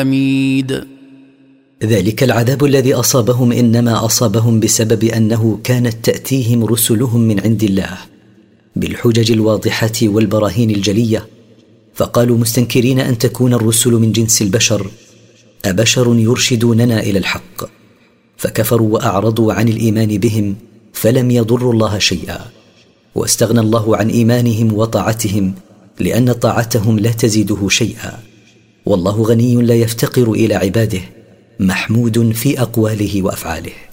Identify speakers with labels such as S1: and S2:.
S1: حميد.
S2: ذلك العذاب الذي أصابهم إنما أصابهم بسبب أنه كانت تأتيهم رسلهم من عند الله بالحجج الواضحة والبراهين الجلية، فقالوا مستنكرين أن تكون الرسل من جنس البشر أبشر يرشدوننا إلى الحق، فكفروا وأعرضوا عن الإيمان بهم فلم يضروا الله شيئا، واستغنى الله عن إيمانهم وطاعتهم لأن طاعتهم لا تزيده شيئا، والله غني لا يفتقر إلى عباده محمود في أقواله وأفعاله.